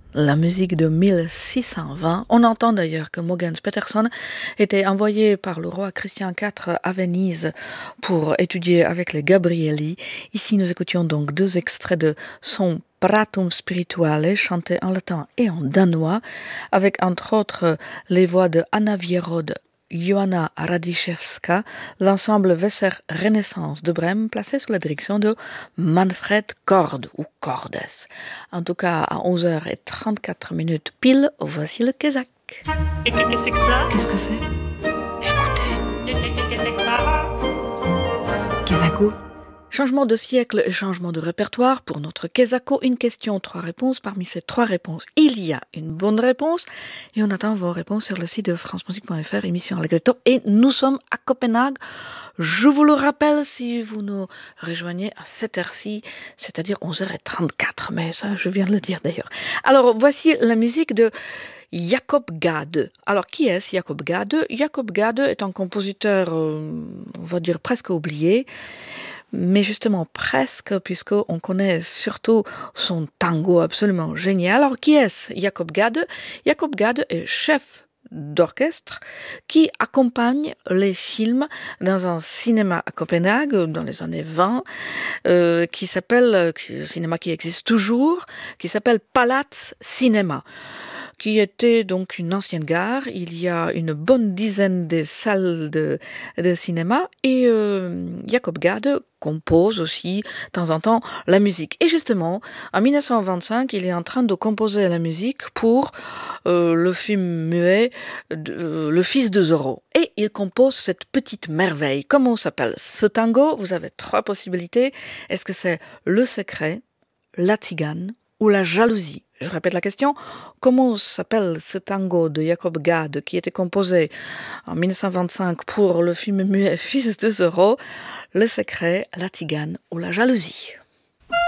La musique de 1620. On entend d'ailleurs que Mogens Peterson était envoyé par le roi Christian IV à Venise pour étudier avec les Gabrieli. Ici, nous écoutions donc deux extraits de son Pratum Spirituale, chanté en latin et en danois, avec entre autres les voix de Anna Wierod, Johanna Radiszewska, l'ensemble Wesser Renaissance de Brême, placé sous la direction de Manfred Kord ou Cordes. En tout cas, à 11h34 pile, voici le Kézak. Qu'est-ce que c'est que ça? Qu'est-ce que c'est? Écoutez. Qu'est-ce que c'est que ça? Kézako. Changement de siècle et changement de répertoire. Pour notre Kézako, une question, 3 réponses. Parmi ces 3 réponses, il y a une bonne réponse. Et on attend vos réponses sur le site de francemusique.fr, émission Allegretto. Et nous sommes à Copenhague. Je vous le rappelle, si vous nous rejoignez à cette heure-ci, c'est-à-dire 11h34. Mais ça, je viens de le dire d'ailleurs. Alors, voici la musique de Jacob Gade. Alors, qui est-ce, Jacob Gade? Jacob Gade est un compositeur, on va dire presque oublié. Mais justement presque, puisqu'on connaît surtout son tango absolument génial. Alors, qui est-ce, Jacob Gade? Jacob Gade est chef d'orchestre qui accompagne les films dans un cinéma à Copenhague dans les années 20 qui s'appelle, cinéma qui existe toujours, qui s'appelle Palats Cinéma, qui était donc une ancienne gare. Il y a une bonne dizaine de salles de cinéma et Jacob Gade compose aussi de temps en temps la musique. Et justement, en 1925, il est en train de composer la musique pour le film muet Le Fils de Zorro. Et il compose cette petite merveille. Comment s'appelle ce tango? Vous avez 3 possibilités. Est-ce que c'est Le Secret, La Tzigane ou La Jalousie? Je répète la question. Comment s'appelle ce tango de Jacob Gade qui était composé en 1925 pour le film muet Fils de Zorro? Le Secret, La Tzigane ou La Jalousie?